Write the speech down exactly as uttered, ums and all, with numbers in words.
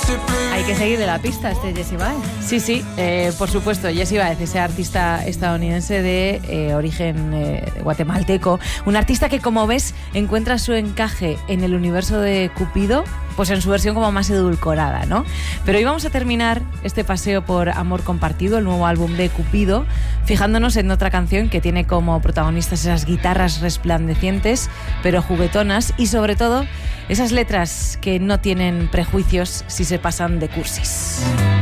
Hay que seguir de la pista este Jesse Baez. Sí, sí, eh, por supuesto, Jesse Baez, ese artista estadounidense de eh, origen eh, guatemalteco, un artista que, como ves, encuentra su encaje en el universo de Cupido, pues en su versión como más edulcorada, ¿no? Pero hoy vamos a terminar este paseo por Amor Compartido, el nuevo álbum de Cupido, fijándonos en otra canción que tiene como protagonistas esas guitarras resplandecientes, pero juguetonas, y sobre todo esas letras que no tienen prejuicios si se pasan de cursis.